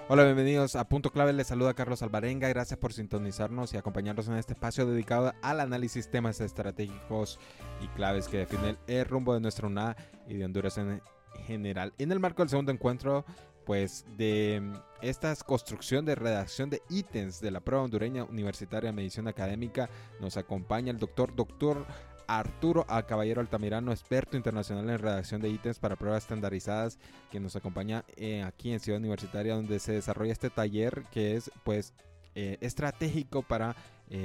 Hola, bienvenidos a Punto Clave, les saluda Carlos Alvarenga, gracias por sintonizarnos y acompañarnos en este espacio dedicado al análisis temas estratégicos y claves que definen el rumbo de nuestra UNA y de Honduras en general. En el marco del segundo encuentro, pues de esta construcción de redacción de ítems de la prueba hondureña universitaria de medición académica, nos acompaña el doctor Arturo Caballero Altamirano, experto internacional en redacción de ítems para pruebas estandarizadas, que nos acompaña aquí en Ciudad Universitaria, donde se desarrolla este taller que es pues estratégico para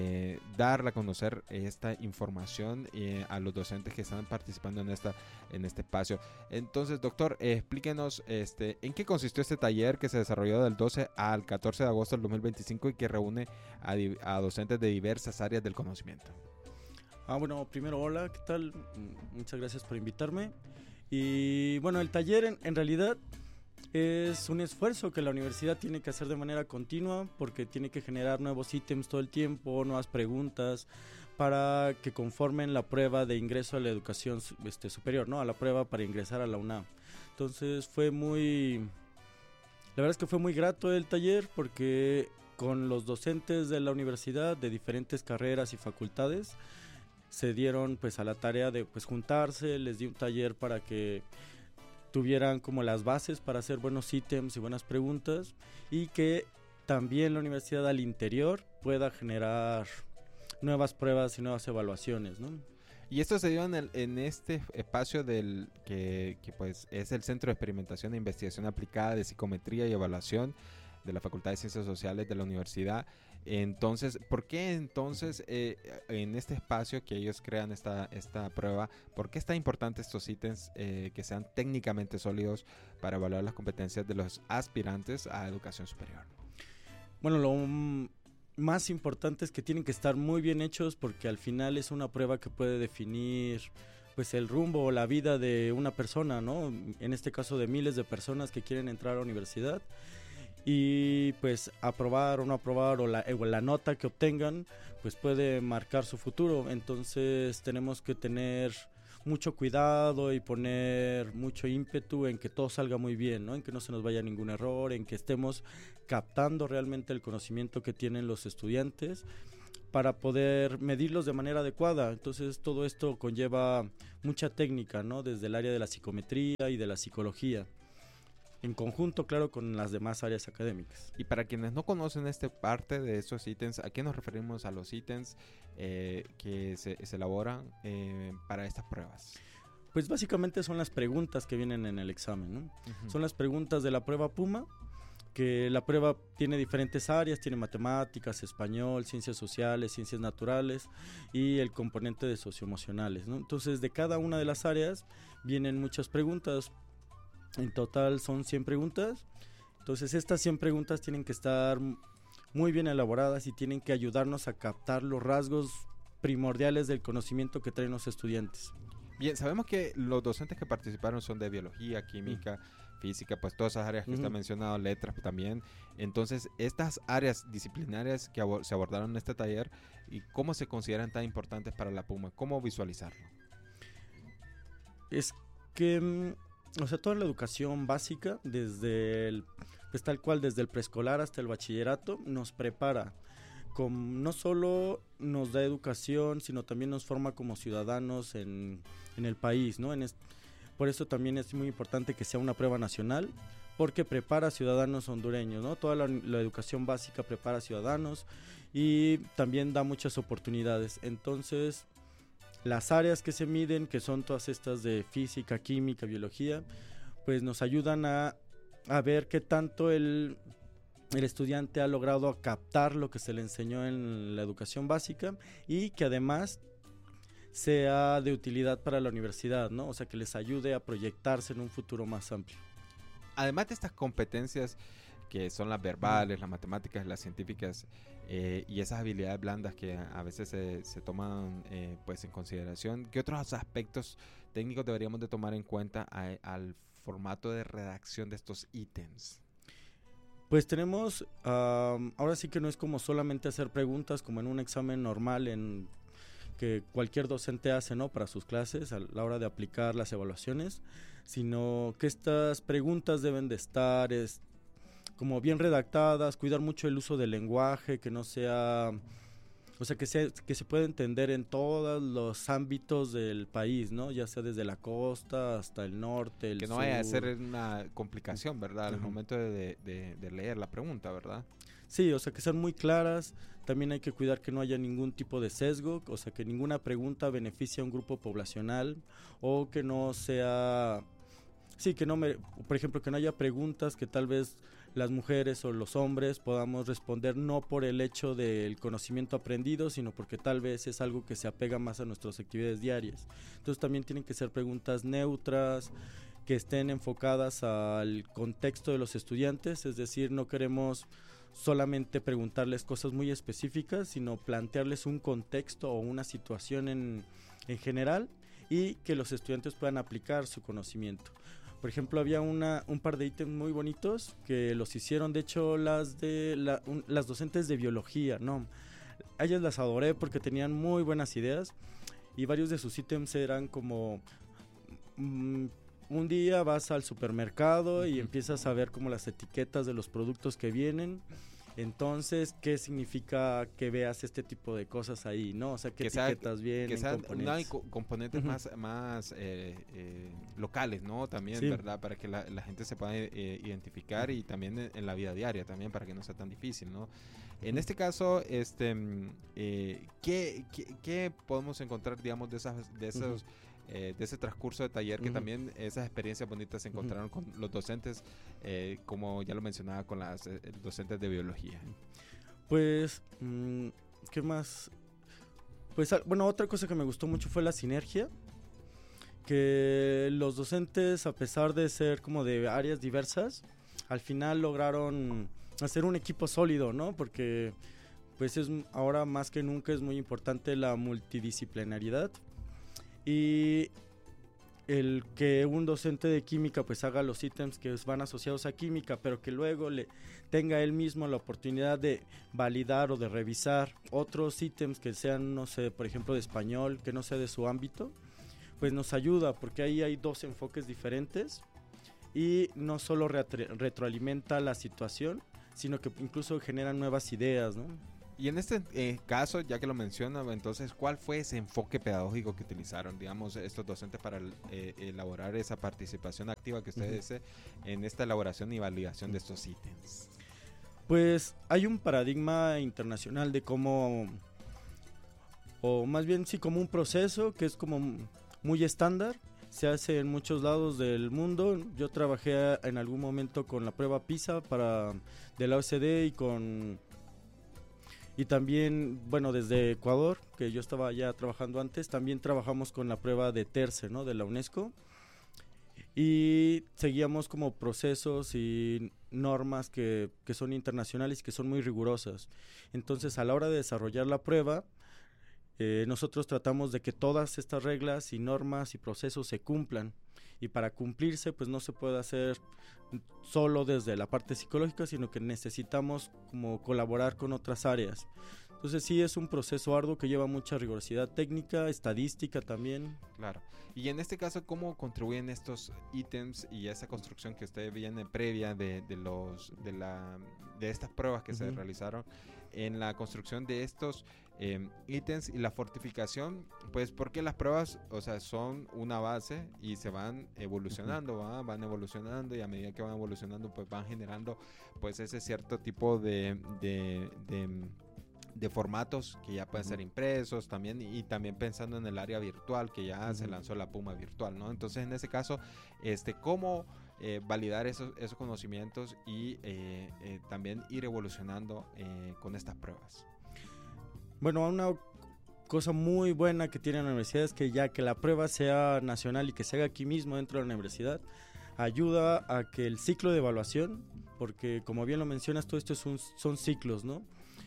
dar a conocer esta información a los docentes que están participando en este espacio. Entonces, doctor, explíquenos en qué consistió este taller que se desarrolló del 12 al 14 de agosto del 2025 y que reúne a docentes de diversas áreas del conocimiento. Bueno, primero, hola, ¿qué tal? Muchas gracias por invitarme. Y bueno, el taller en realidad es un esfuerzo que la universidad tiene que hacer de manera continua porque tiene que generar nuevos ítems todo el tiempo, nuevas preguntas para que conformen la prueba de ingreso a la educación superior, ¿no? A la prueba para ingresar a la UNAM. Entonces la verdad es que fue muy grato el taller porque con los docentes de la universidad de diferentes carreras y facultades se dieron pues a la tarea de pues juntarse, les di un taller para que tuvieran como las bases para hacer buenos ítems y buenas preguntas y que también la universidad al interior pueda generar nuevas pruebas y nuevas evaluaciones, ¿no? Y esto se dio en este espacio que pues es el Centro de Experimentación e Investigación Aplicada de Psicometría y Evaluación de la Facultad de Ciencias Sociales de la Universidad. Entonces, ¿por qué entonces en este espacio que ellos crean esta prueba, por qué es tan importante estos ítems que sean técnicamente sólidos para evaluar las competencias de los aspirantes a educación superior? Bueno, lo más importante es que tienen que estar muy bien hechos porque al final es una prueba que puede definir pues el rumbo o la vida de una persona, ¿no? En este caso de miles de personas que quieren entrar a la universidad. Y pues aprobar o no aprobar o la nota que obtengan pues puede marcar su futuro. Entonces tenemos que tener mucho cuidado y poner mucho ímpetu en que todo salga muy bien, ¿no? En que no se nos vaya ningún error, en que estemos captando realmente el conocimiento que tienen los estudiantes para poder medirlos de manera adecuada. Entonces todo esto conlleva mucha técnica, ¿no? Desde el área de la psicometría y de la psicología, en conjunto, claro, con las demás áreas académicas. Y para quienes no conocen parte de esos ítems, ¿a qué nos referimos a los ítems que se elaboran para estas pruebas? Pues básicamente son las preguntas que vienen en el examen, ¿no? Uh-huh. Son las preguntas de la prueba PUMA, que la prueba tiene diferentes áreas, tiene matemáticas, español, ciencias sociales, ciencias naturales y el componente de socioemocionales, ¿no? Entonces, de cada una de las áreas vienen muchas preguntas. En total son 100 preguntas, entonces estas 100 preguntas tienen que estar muy bien elaboradas y tienen que ayudarnos a captar los rasgos primordiales del conocimiento que traen los estudiantes. Bien, sabemos que los docentes que participaron son de biología, química, física, pues todas esas áreas que usted ha mencionado, letras también. Entonces, estas áreas disciplinarias que se abordaron en este taller, ¿y cómo se consideran tan importantes para la PUMA? ¿Cómo visualizarlo? Es que toda la educación básica, pues tal cual desde el preescolar hasta el bachillerato, nos prepara. No solo nos da educación, sino también nos forma como ciudadanos en el país, ¿no? Por eso también es muy importante que sea una prueba nacional, porque prepara a ciudadanos hondureños, ¿no? Toda la educación básica prepara a ciudadanos y también da muchas oportunidades. Entonces, las áreas que se miden, que son todas estas de física, química, biología, pues nos ayudan a ver qué tanto el estudiante ha logrado captar lo que se le enseñó en la educación básica y que además sea de utilidad para la universidad, ¿no? O sea, que les ayude a proyectarse en un futuro más amplio. Además de estas competencias que son las verbales, las matemáticas, las científicas y esas habilidades blandas que a veces se toman pues en consideración, ¿qué otros aspectos técnicos deberíamos de tomar en cuenta al formato de redacción de estos ítems? Pues tenemos, ahora sí que no es como solamente hacer preguntas como en un examen normal que cualquier docente hace, ¿no? Para sus clases a la hora de aplicar las evaluaciones, sino que estas preguntas deben de estar como bien redactadas, cuidar mucho el uso del lenguaje, que no sea, o sea, que se pueda entender en todos los ámbitos del país, ¿no? Ya sea desde la costa hasta el norte, el sur. Que no vaya a ser una complicación, ¿verdad? Al Ajá. momento de leer la pregunta, ¿verdad? Sí, o sea, que sean muy claras. También hay que cuidar que no haya ningún tipo de sesgo, o sea, que ninguna pregunta beneficie a un grupo poblacional o que no sea... Sí, por ejemplo, que no haya preguntas que tal vez las mujeres o los hombres podamos responder no por el hecho del conocimiento aprendido, sino porque tal vez es algo que se apega más a nuestras actividades diarias. Entonces también tienen que ser preguntas neutras, que estén enfocadas al contexto de los estudiantes, es decir, no queremos solamente preguntarles cosas muy específicas, sino plantearles un contexto o una situación en general y que los estudiantes puedan aplicar su conocimiento. Por ejemplo, había un par de ítems muy bonitos que los hicieron, de hecho, las docentes de biología, ¿no? A ellas las adoré porque tenían muy buenas ideas y varios de sus ítems eran como... un día vas al supermercado y empiezas a ver como las etiquetas de los productos que vienen. Entonces, ¿qué significa que veas este tipo de cosas ahí, no? O sea, ¿qué etiquetas vienen? Que sean componentes, componentes más locales, ¿no? También, sí, ¿verdad? Para que la gente se pueda identificar y también en la vida diaria también, para que no sea tan difícil, ¿no? En este caso, ¿qué podemos encontrar, digamos, de esos de ese transcurso de taller, que también esas experiencias bonitas se encontraron con los docentes, como ya lo mencionaba, con las docentes de biología? Pues, ¿qué más? Pues, bueno, otra cosa que me gustó mucho fue la sinergia, que los docentes, a pesar de ser como de áreas diversas, al final lograron hacer un equipo sólido, ¿no? Porque pues ahora más que nunca es muy importante la multidisciplinariedad. Y el que un docente de química pues haga los ítems que van asociados a química, pero que luego le tenga él mismo la oportunidad de validar o de revisar otros ítems que sean, no sé, por ejemplo de español, que no sea de su ámbito, pues nos ayuda, porque ahí hay dos enfoques diferentes y no solo retroalimenta la situación, sino que incluso generan nuevas ideas, ¿no? Y en este caso, ya que lo menciona, entonces, ¿cuál fue ese enfoque pedagógico que utilizaron, digamos, estos docentes para elaborar esa participación activa que ustedes en esta elaboración y validación de estos ítems? Pues hay un paradigma internacional de cómo, o más bien sí, como un proceso que es como muy estándar, se hace en muchos lados del mundo. Yo trabajé en algún momento con la prueba PISA de la OCDE y también, bueno, desde Ecuador, que yo estaba ya trabajando antes, también trabajamos con la prueba de TERCE, ¿no? De la UNESCO. Y seguíamos como procesos y normas que son internacionales y que son muy rigurosas. Entonces, a la hora de desarrollar la prueba, nosotros tratamos de que todas estas reglas y normas y procesos se cumplan. Y para cumplirse, pues no se puede hacer solo desde la parte psicológica, sino que necesitamos como colaborar con otras áreas. Entonces sí, es un proceso arduo que lleva mucha rigurosidad técnica, estadística también. Claro. Y en este caso, ¿cómo contribuyen estos ítems y esa construcción que usted viene previa de estas pruebas que se realizaron en la construcción de estos ítems y la fortificación? Pues porque las pruebas, o sea, son una base y se van evolucionando, van evolucionando, y a medida que van evolucionando, pues van generando pues ese cierto tipo de formatos que ya pueden ser impresos también, y también pensando en el área virtual, que ya se lanzó la Puma virtual, ¿no? Entonces, en ese caso, ¿cómo validar esos conocimientos y también ir evolucionando con estas pruebas? Bueno, una cosa muy buena que tiene la universidad es que ya que la prueba sea nacional y que se haga aquí mismo dentro de la universidad, ayuda a que el ciclo de evaluación, porque como bien lo mencionas, todo esto son ciclos, ¿no?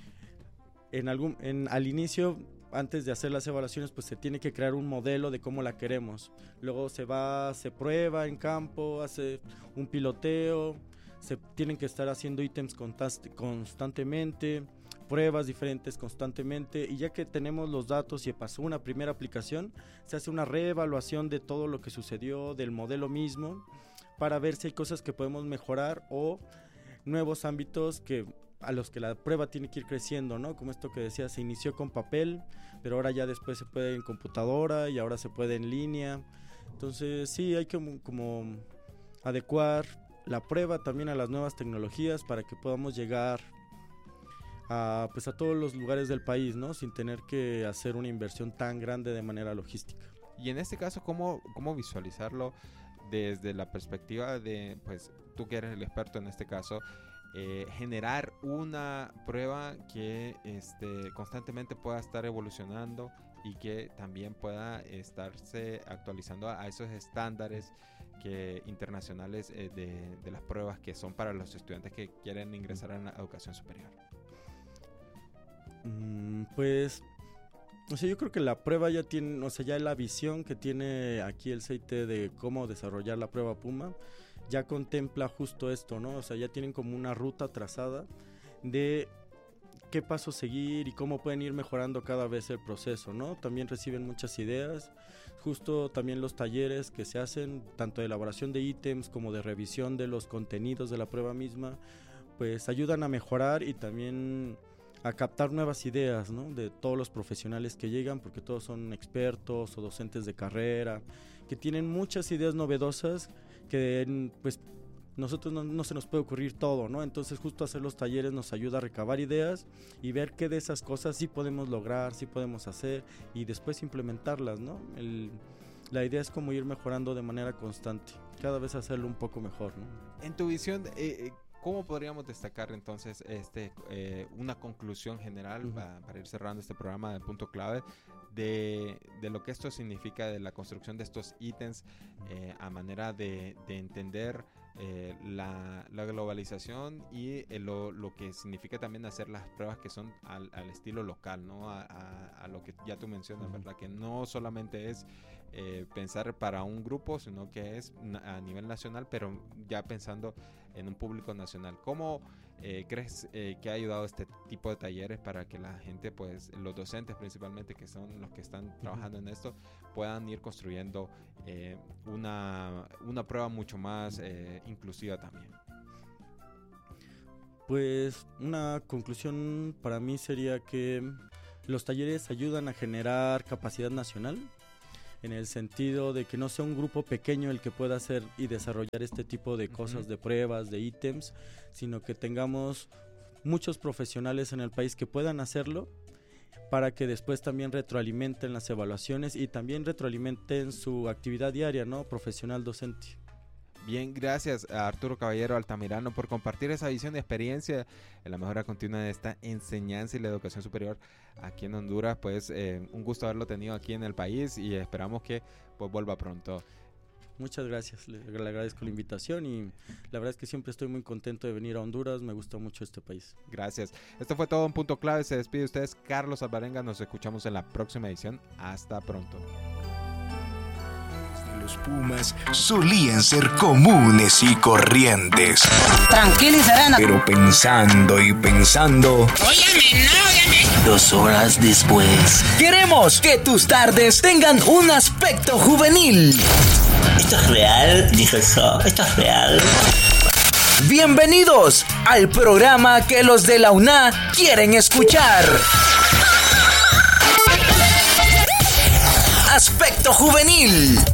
Al inicio, antes de hacer las evaluaciones, pues se tiene que crear un modelo de cómo la queremos. Luego se prueba en campo, hace un piloteo, se tienen que estar haciendo ítems constantemente, pruebas diferentes constantemente, y ya que tenemos los datos y pasó una primera aplicación, se hace una reevaluación de todo lo que sucedió, del modelo mismo, para ver si hay cosas que podemos mejorar o nuevos ámbitos a los que la prueba tiene que ir creciendo, ¿no? Como esto que decía, se inició con papel, pero ahora ya después se puede en computadora y ahora se puede en línea. Entonces sí, hay que como adecuar la prueba también a las nuevas tecnologías para que podamos llegar a todos los lugares del país, ¿no? Sin tener que hacer una inversión tan grande de manera logística. Y en este caso, ¿cómo visualizarlo desde la perspectiva de, pues, tú que eres el experto en este caso, generar una prueba que constantemente pueda estar evolucionando y que también pueda estarse actualizando a esos estándares internacionales de las pruebas que son para los estudiantes que quieren ingresar a la educación superior? Pues, yo creo que la prueba ya tiene, ya la visión que tiene aquí el CIT de cómo desarrollar la prueba PUMA ya contempla justo esto, ¿no? Ya tienen como una ruta trazada de qué pasos seguir y cómo pueden ir mejorando cada vez el proceso, ¿no? También reciben muchas ideas, justo también los talleres que se hacen, tanto de elaboración de ítems como de revisión de los contenidos de la prueba misma, pues ayudan a mejorar y también a captar nuevas ideas, ¿no? De todos los profesionales que llegan, porque todos son expertos o docentes de carrera, que tienen muchas ideas novedosas que pues nosotros no se nos puede ocurrir todo, ¿no? Entonces justo hacer los talleres nos ayuda a recabar ideas y ver qué de esas cosas sí podemos lograr, sí podemos hacer y después implementarlas, ¿no? La idea es como ir mejorando de manera constante, cada vez hacerlo un poco mejor, ¿no? En tu visión, ¿cómo podríamos destacar entonces una conclusión general para ir cerrando este programa de Punto Clave de lo que esto significa de la construcción de estos ítems a manera de entender la globalización y lo que significa también hacer las pruebas que son al estilo local, ¿no? A lo que ya tú mencionas, ¿verdad? Que no solamente es pensar para un grupo, sino que es a nivel nacional, pero ya pensando en un público nacional. ¿Cómo crees que ha ayudado este tipo de talleres para que la gente, pues los docentes principalmente, que son los que están trabajando en esto, puedan ir construyendo una prueba mucho más inclusiva también? Pues una conclusión para mí sería que los talleres ayudan a generar capacidad nacional, en el sentido de que no sea un grupo pequeño el que pueda hacer y desarrollar este tipo de cosas, de pruebas, de ítems, sino que tengamos muchos profesionales en el país que puedan hacerlo para que después también retroalimenten las evaluaciones y también retroalimenten su actividad diaria, ¿no? Profesional docente. Bien, gracias a Arturo Caballero Altamirano por compartir esa visión y experiencia en la mejora continua de esta enseñanza y la educación superior aquí en Honduras. Pues un gusto haberlo tenido aquí en el país y esperamos que pues vuelva pronto. Muchas gracias, le agradezco la invitación y la verdad es que siempre estoy muy contento de venir a Honduras, me gusta mucho este país. Gracias. Esto fue todo en Punto Clave, se despide de ustedes Carlos Alvarenga, nos escuchamos en la próxima edición. Hasta pronto. Los Pumas solían ser comunes y corrientes. Tranquilizarán. Pero pensando y pensando. Óyame, no, 2 horas después. Queremos que tus tardes tengan un aspecto juvenil. ¿Esto es real? Dijo eso. ¿Esto es real? Bienvenidos al programa que los de la UNA quieren escuchar. Aspecto juvenil.